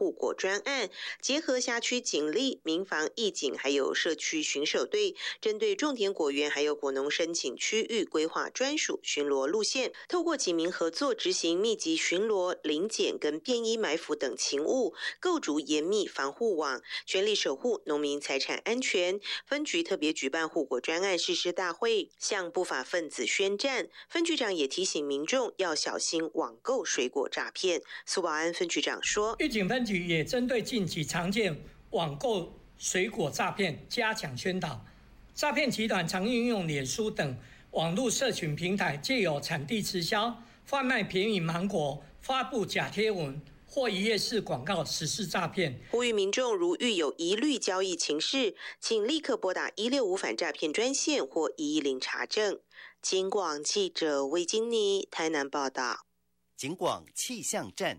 护国专案，结合辖区警力、民防、义警还有社区巡守队，针对种田果园还有果农申请区域规划专属巡逻路线，透过警民合作执行密集巡逻、临检跟便衣埋伏等勤务，构筑严密防护网，全力守护农民财产安全。分局特别举办护国专案誓师大会，向不法分子宣战。分局长也提醒民众要小心网购水果诈骗。苏保安分局长说， 预警分局也针对近期常见网购水果诈骗加强宣导。诈骗集团常运用脸书等网络社群平台，借由产地直销、贩卖便宜芒果、发布假贴文或一页式广告实施诈骗。 呼吁民众如遇有疑虑交易情事，请立刻拨打165反诈骗专线或110查证。警广记者魏金妮台南报道。 警广气象站。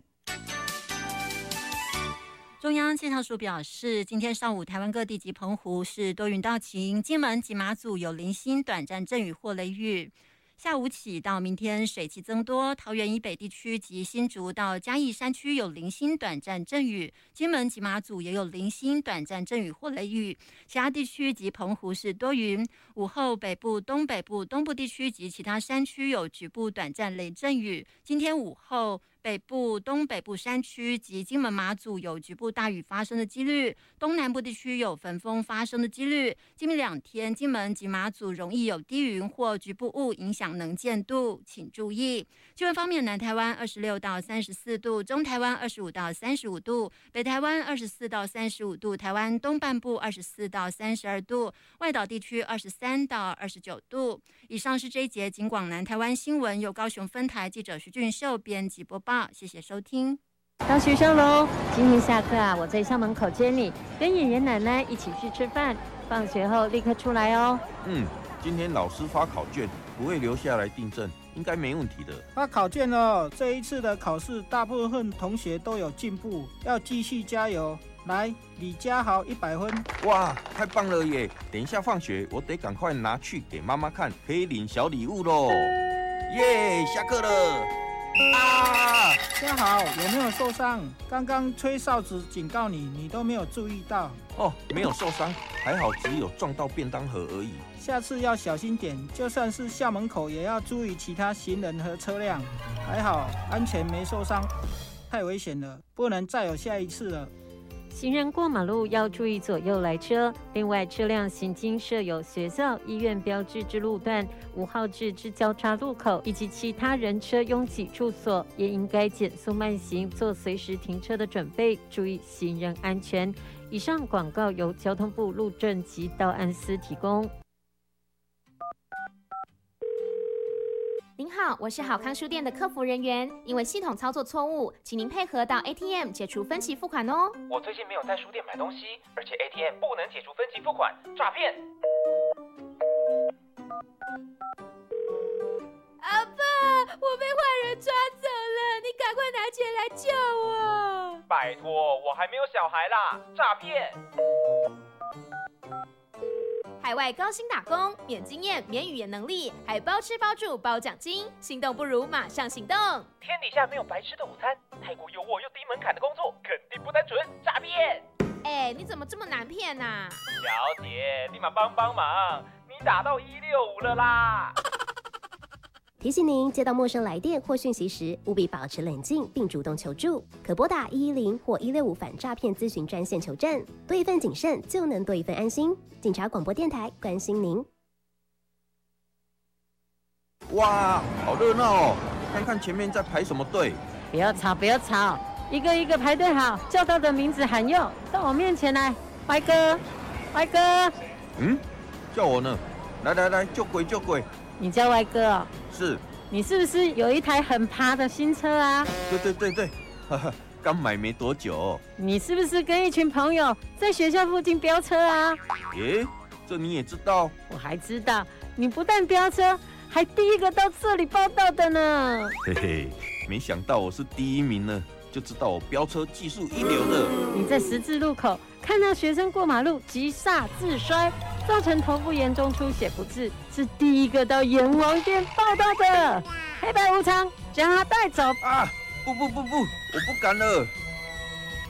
中央气象署表示，今天上午台湾各地及澎湖是多云到晴，金门及马祖有零星短暂阵雨或雷雨。下午起到明天水汽增多，桃园以北地区及新竹到嘉义山区有零星短暂阵雨，金门及马祖也有零星短暂阵雨或雷雨，其他地区及澎湖是多云。午后北部、东北部、东部地区及其他山区有局部短暂雷阵雨。今天午后北部、东北部山区及金门马祖有局部大雨发生的几率，东南部地区有焚风发生的几率。今明2天，金门及马祖容易有低云或局部雾影响能见度，请注意。气温方面，南台湾26到34度，中台湾25到35度，北台湾24到35度，台湾东半部24到32度，外岛地区23到29度。以上是这一节警广南台湾新闻，由高雄分台记者徐俊秀编辑播报，谢谢收听。 到学校喽！今天下课啊，我在校门口接你，跟爷爷奶奶一起去吃饭。放学后立刻出来哦。 今天老师发考卷，不会留下来订正，应该没问题的。 发考卷哦，这一次的考试大部分同学都有进步，要继续加油。来，李家豪100分。 哇，太棒了耶！等一下放学，我得赶快拿去给妈妈看，可以领小礼物喽。耶，下课了。啊！ 家豪有没有受伤？刚刚吹哨子警告你，你都没有注意到。 哦，没有受伤，还好只有撞到便当盒而已。 下次要小心点，就算是校门口也要注意其他行人和车辆。还好安全没受伤，太危险了，不能再有下一次了。 行人过马路要注意左右来车，另外车辆行经设有学校、医院标志之路段、5号志之交叉路口以及其他人车拥挤处所，也应该减速慢行，做随时停车的准备，注意行人安全。以上广告由交通部路政及道安司提供。 您好，我是好康书店的客服人员，因为系统操作错误，请您配合到 ATM 解除分期付款哦。 我最近没有在书店买东西，而且 ATM 不能解除分期付款，诈骗！ 阿爸，我被坏人抓走了，你赶快拿钱来救我！ 拜托，我还没有小孩啦，诈骗！ 海外高薪打工，免经验、免语言能力，还包吃包住包奖金，心动不如马上行动！ 天底下没有白吃的午餐，泰国有我又低门槛的工作，肯定不单纯，诈骗！ 哎，你怎么这么难骗啊？ 小姐，立马帮忙，你打到165了啦！ 提醒您，接到陌生来电或讯息时，务必保持冷静并主动求助，可拨打110或165反诈骗咨询专线求证。多一份谨慎，就能多一份安心。警察广播电台关心您。 哇，好热闹哦！看看前面在排什么队。 不要吵，不要吵，一个一个排队好，叫到的名字喊用，到我面前来，歪哥，歪哥。 叫我呢？来，救鬼！ 你叫歪哥哦？ 是。 你是不是有一台很爬的新车啊？ 对，刚买没多久。 你是不是跟一群朋友在学校附近飙车啊？ 这你也知道？ 我还知道，你不但飙车，还第一个到这里报道的呢。 嘿嘿，没想到我是第1名呢，就知道我飙车技术一流的。 你在十字路口看到学生过马路急刹自摔，造成头部严重出血不治，是第一个到阎王殿报道的。黑白无常，将他带走。 啊！不，我不敢了。